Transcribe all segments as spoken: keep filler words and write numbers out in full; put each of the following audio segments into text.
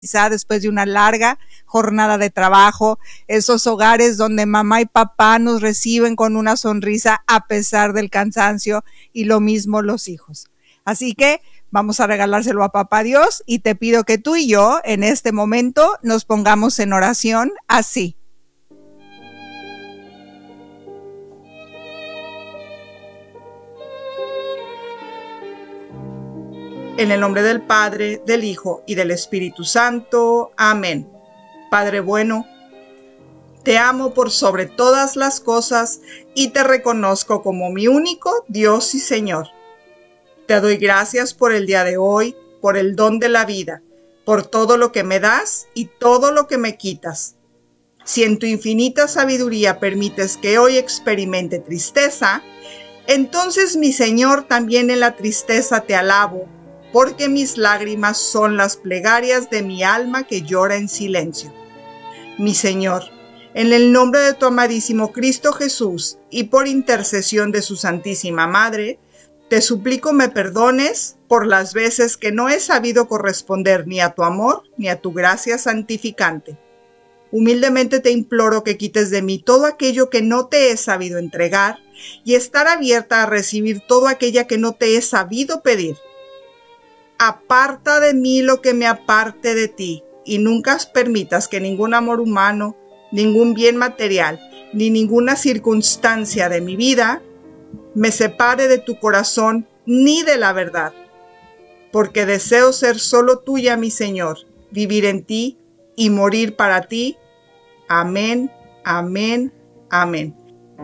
quizá después de una larga jornada de trabajo, esos hogares donde mamá y papá nos reciben con una sonrisa a pesar del cansancio, y lo mismo los hijos. Así que vamos a regalárselo a papá Dios, y te pido que tú y yo en este momento nos pongamos en oración así. En el nombre del Padre, del Hijo y del Espíritu Santo. Amén. Padre bueno, te amo por sobre todas las cosas y te reconozco como mi único Dios y Señor. Te doy gracias por el día de hoy, por el don de la vida, por todo lo que me das y todo lo que me quitas. Si en tu infinita sabiduría permites que hoy experimente tristeza, entonces, mi Señor, también en la tristeza te alabo, porque mis lágrimas son las plegarias de mi alma que llora en silencio. Mi Señor, en el nombre de tu amadísimo Cristo Jesús y por intercesión de su Santísima Madre, te suplico me perdones por las veces que no he sabido corresponder ni a tu amor ni a tu gracia santificante. Humildemente te imploro que quites de mí todo aquello que no te he sabido entregar y estar abierta a recibir todo aquello que no te he sabido pedir. Aparta de mí lo que me aparte de ti, y nunca permitas que ningún amor humano, ningún bien material, ni ninguna circunstancia de mi vida me separe de tu corazón ni de la verdad, porque deseo ser solo tuya, mi Señor, vivir en ti y morir para ti. Amén, amén, amén.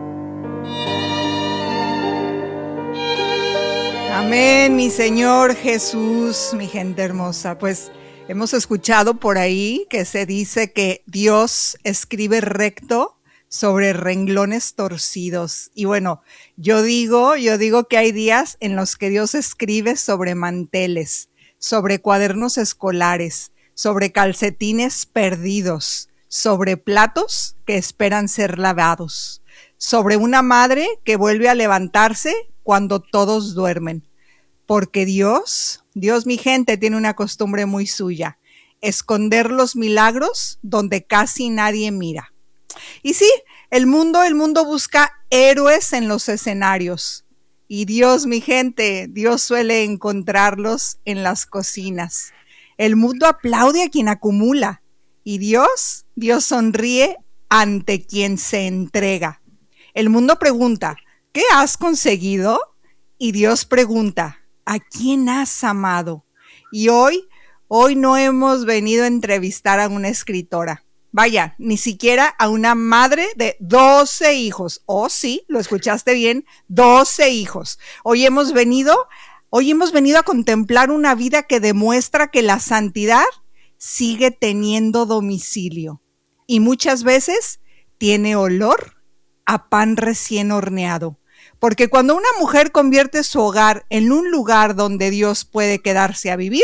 Amén, mi Señor Jesús, mi gente hermosa. Pues hemos escuchado por ahí que se dice que Dios escribe recto sobre renglones torcidos. Y bueno, yo digo, yo digo que hay días en los que Dios escribe sobre manteles, sobre cuadernos escolares, sobre calcetines perdidos, sobre platos que esperan ser lavados, sobre una madre que vuelve a levantarse cuando todos duermen. Porque Dios, Dios, mi gente, tiene una costumbre muy suya: esconder los milagros donde casi nadie mira. Y sí, el mundo, el mundo busca héroes en los escenarios. Y Dios, mi gente, Dios suele encontrarlos en las cocinas. El mundo aplaude a quien acumula. Y Dios, Dios sonríe ante quien se entrega. El mundo pregunta, ¿qué has conseguido? Y Dios pregunta, ¿a quién has amado? Y hoy, hoy no hemos venido a entrevistar a una escritora. Vaya, ni siquiera a una madre de doce hijos. Oh, sí, lo escuchaste bien, doce hijos. Hoy hemos venido, hoy hemos venido a contemplar una vida que demuestra que la santidad sigue teniendo domicilio. Y muchas veces tiene olor a pan recién horneado. Porque cuando una mujer convierte su hogar en un lugar donde Dios puede quedarse a vivir,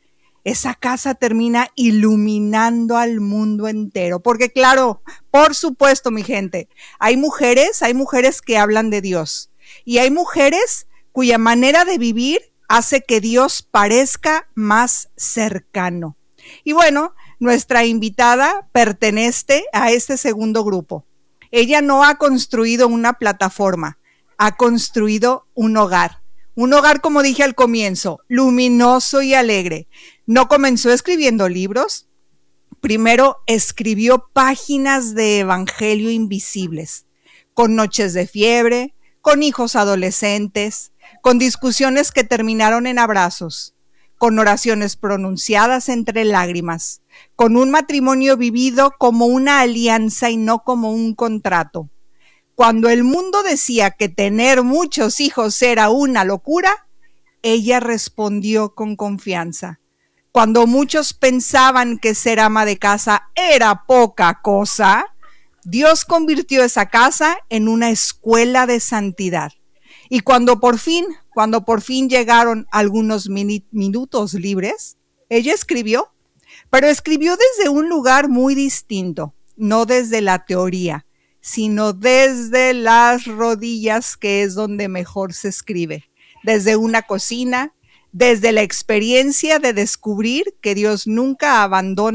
esa casa termina iluminando al mundo entero. Porque claro, por supuesto, mi gente, hay mujeres, hay mujeres que hablan de Dios. Y hay mujeres cuya manera de vivir hace que Dios parezca más cercano. Y bueno, nuestra invitada pertenece a este segundo grupo. Ella no ha construido una plataforma, ha construido un hogar. Un hogar, como dije al comienzo, luminoso y alegre. No comenzó escribiendo libros. Primero escribió páginas de evangelio invisibles, con noches de fiebre, con hijos adolescentes, con discusiones que terminaron en abrazos, con oraciones pronunciadas entre lágrimas, con un matrimonio vivido como una alianza y no como un contrato. Cuando el mundo decía que tener muchos hijos era una locura, ella respondió con confianza. Cuando muchos pensaban que ser ama de casa era poca cosa, Dios convirtió esa casa en una escuela de santidad. Y cuando por fin, cuando por fin llegaron algunos minutos libres, ella escribió, pero escribió desde un lugar muy distinto, no desde la teoría, sino desde las rodillas, que es donde mejor se escribe, desde una cocina, desde la experiencia de descubrir que Dios nunca abandona